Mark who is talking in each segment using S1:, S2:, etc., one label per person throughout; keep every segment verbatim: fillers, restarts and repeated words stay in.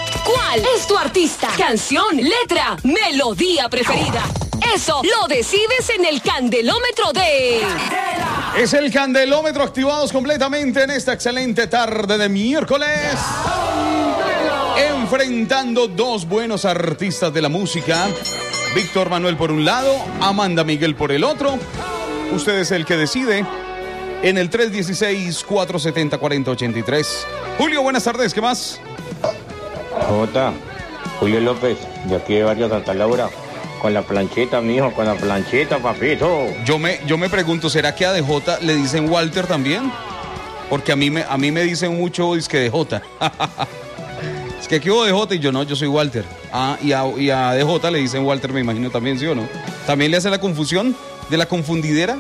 S1: ¿Cuál es tu artista, canción, letra, melodía preferida? Eso lo decides en el candelómetro de... ¡Candela!
S2: Es el candelómetro activados completamente en esta excelente tarde de miércoles. ¡Candela! Enfrentando dos buenos artistas de la música. Víctor Manuel por un lado, Amanda Miguel por el otro. Usted es el que decide en el tres uno seis, cuatro siete cero, cuatro cero ocho tres. Julio, buenas tardes, ¿qué más?
S3: Jota, Julio López, de aquí de Barrio Santa Laura, con la planchita, mijo, con la planchita, papito.
S2: Yo me, yo me pregunto, ¿será que a D J le dicen Walter también? Porque a mí me, a mí me dicen mucho disque D J. Es que aquí hubo D J y yo no, yo soy Walter. Ah, y a, y a D J le dicen Walter, me imagino también, ¿sí o no? ¿También le hace la confusión de la confundidera?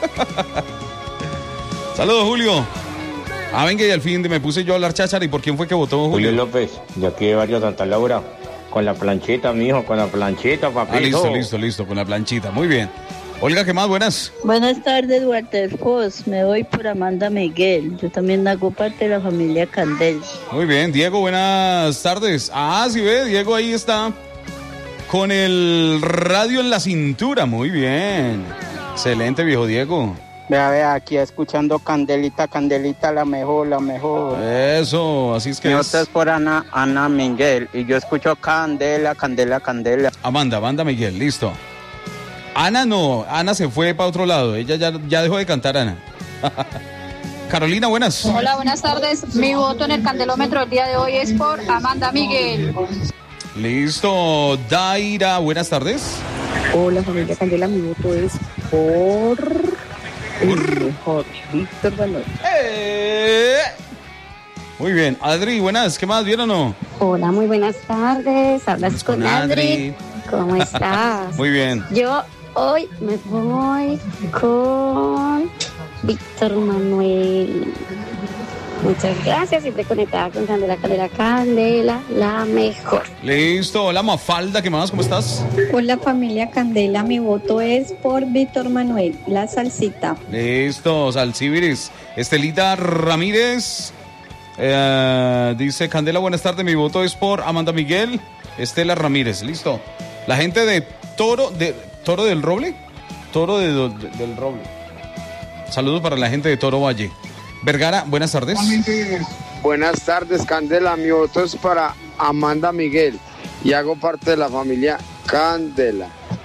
S2: Saludos, Julio. Ah, venga, y al fin me puse yo a hablar cháchara. ¿Y por quién fue que votó Julio?
S3: Julio López, de aquí de Barrio Santa Laura, con la planchita, mijo, con la planchita, papito.
S2: Ah, listo, listo, listo, con la planchita. Muy bien. Olga, ¿qué más? Buenas.
S4: Buenas tardes, Walter Foss. Me voy por Amanda Miguel. Yo también hago parte de la familia Candel.
S2: Muy bien, Diego, buenas tardes. Ah, sí ve, Diego ahí está con el radio en la cintura. Muy bien. Excelente, viejo Diego.
S5: Vea, vea, aquí escuchando Candelita, Candelita, la mejor, la mejor.
S2: Eso, así es que
S5: Mi
S2: es.
S5: otra es por Ana, Ana Miguel, y yo escucho Candela, Candela, Candela.
S2: Amanda, Amanda Miguel, listo. Ana no, Ana se fue para otro lado, ella ya, ya dejó de cantar, Ana. Carolina, buenas.
S6: Hola, buenas tardes. Mi voto en el candelómetro el día de hoy es por Amanda Miguel.
S2: Listo, Daira, buenas tardes.
S7: Hola, familia Candela, mi voto es por... el mejor, Víctor Manuel.
S2: Eh. Muy bien, Adri, buenas, ¿qué más? ¿Bien o no?
S8: Hola, muy buenas tardes. Hablas
S2: Pues
S8: con,
S2: con
S8: Adri.
S2: Adri.
S8: ¿Cómo estás?
S2: Muy bien.
S8: Yo hoy me voy con Víctor Manuel. Muchas gracias, siempre conectada con Candela, Candela, Candela, la mejor.
S2: Listo, hola Mafalda, ¿qué más? ¿Cómo estás?
S9: Hola familia Candela, mi voto es por Víctor Manuel, la salsita.
S2: Listo, Salsibiris. Estelita Ramírez eh, dice, Candela, buenas tardes, mi voto es por Amanda Miguel, Estela Ramírez. Listo. La gente de Toro, de Toro del Roble, Toro de, de, del Roble. Saludos para la gente de Toro Valle. Vergara, buenas tardes.
S10: Buenas tardes, Candela. Mi voto es para Amanda Miguel y hago parte de la familia Candela.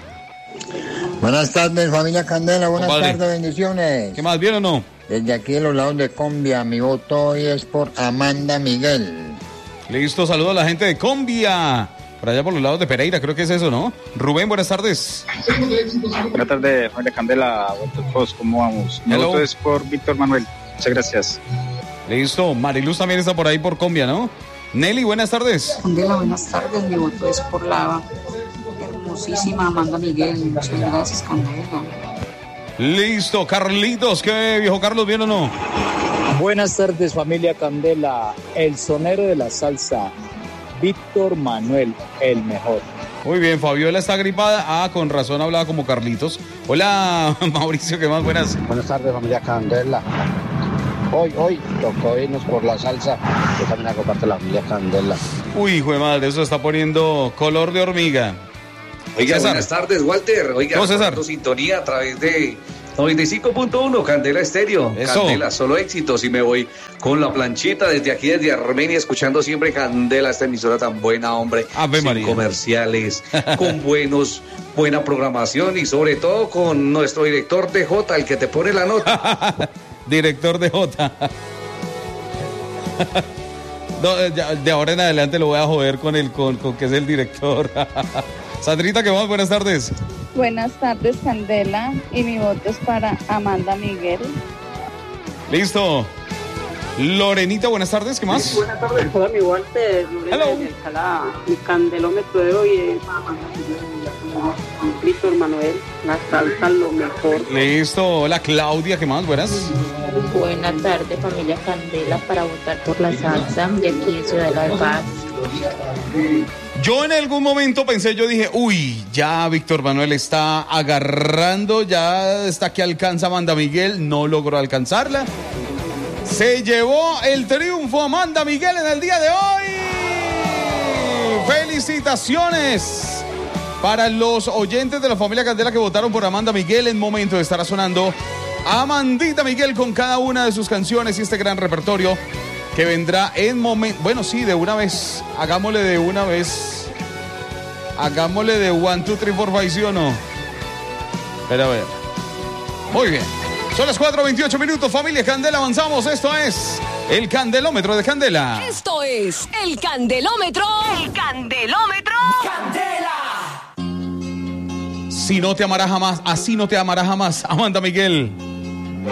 S11: Buenas tardes, familia Candela. Buenas
S2: Compadre.
S11: tardes, bendiciones.
S2: ¿Qué más, bien o no?
S11: Desde aquí, de los lados de Combia, mi voto hoy es por Amanda Miguel.
S2: Listo, saludos a la gente de Combia. Por allá por los lados de Pereira, creo que es eso, ¿no? Rubén, buenas tardes.
S12: Buenas tardes, familia Candela. ¿Cómo vamos? Mi
S2: Hello.
S12: voto es por Víctor Manuel. Muchas gracias.
S2: Listo, Mariluz también está por ahí por Combia, ¿no? Nelly, buenas tardes.
S13: Candela, buenas tardes. Mi voto es por la hermosísima Amanda Miguel. Muchas gracias, Candela.
S2: Listo, Carlitos, ¿qué viejo Carlos, bien o no?
S14: Buenas tardes, familia Candela. El sonero de la salsa, Víctor Manuel, el mejor.
S2: Muy bien, Fabiola está gripada. Ah, con razón hablaba como Carlitos. Hola, Mauricio, ¿qué más? Buenas.
S15: Buenas tardes, familia Candela. Hoy, hoy, tocó irnos por la salsa. Yo también hago parte de la familia Candela.
S2: Uy, hijo de madre, eso está poniendo color de hormiga.
S16: Oiga,
S2: César.
S16: buenas tardes, Walter. Oiga,
S2: No, César.
S16: dando sintonía a través de noventa y cinco punto uno, Candela Estéreo.
S2: Eso.
S16: Candela, solo éxitos. Y me voy con la planchita desde aquí, desde Armenia, escuchando siempre Candela, esta emisora tan buena, hombre.
S2: Ave
S16: sin
S2: María.
S16: comerciales, con buenos, buena programación y sobre todo con nuestro director D J, el que te pone la nota.
S2: Director de J. No, eh, ya, de ahora en adelante lo voy a joder con el con, con que es el director. Sandrita, ¿qué más? Buenas tardes.
S17: Buenas tardes, Candela, y mi voto es para Amanda Miguel.
S2: Listo. Lorenita, buenas tardes, ¿qué más?
S18: Buenas tardes. Hola, mi Walter. Lorena de Alcalá. Mi candelómetro de hoy es Víctor Manuel, la salsa lo mejor.
S2: Listo. Hola, Claudia, ¿qué más? Buenas.
S19: Buenas tardes, familia Candela, para votar por la salsa de aquí en Ciudad de La Paz.
S2: Yo en algún momento pensé, yo dije, uy, ya Víctor Manuel está agarrando, ya está que alcanza Amanda Miguel, no logró alcanzarla. Se llevó el triunfo Amanda Miguel en el día de hoy. Felicitaciones para los oyentes de la familia Candela que votaron por Amanda Miguel. En momento estará sonando Amandita Miguel con cada una de sus canciones y este gran repertorio que vendrá en momento. Bueno, sí, de una vez. Hagámosle de una vez. Hagámosle de one, two, three, four, five, ¿sí o no? Pero a ver. Muy bien. Son las cuatro veintiocho minutos, familia Candela. Avanzamos. Esto es el Candelómetro de Candela.
S1: Esto es el Candelómetro. El Candelómetro. ¡Candela!
S2: Si no te amarás jamás, así no te amarás jamás. Amanda Miguel.